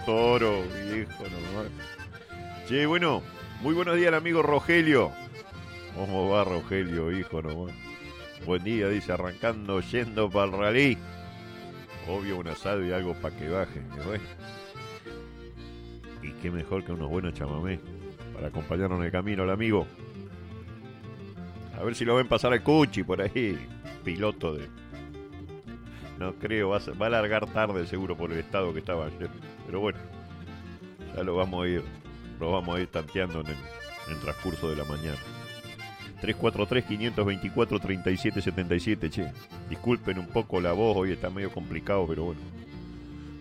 toro, viejo nomás. Che, bueno, muy buenos días al amigo Rogelio. ¿Cómo va Rogelio, hijo nomás? Buen día, dice, arrancando, yendo para el rally. Obvio, un asado y algo para que baje. Bueno. Y qué mejor que unos buenos chamamés para acompañarnos en el camino, el amigo. A ver si lo ven pasar el Cuchi por ahí, piloto de... No creo, va a largar tarde seguro por el estado que estaba ayer. Pero bueno, ya lo vamos a ir tanteando en el transcurso de la mañana. 343-524-3777, che. Disculpen un poco la voz, hoy está medio complicado, pero bueno.